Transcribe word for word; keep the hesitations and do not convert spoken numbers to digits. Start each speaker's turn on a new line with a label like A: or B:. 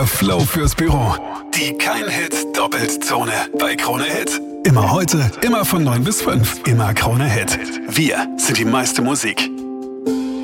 A: Der Flow fürs Büro. Die Kein-Hit-Doppelt-Zone bei Krone Hit. Immer heute, immer von neun bis fünf. Immer Krone Hit. Wir sind die meiste Musik.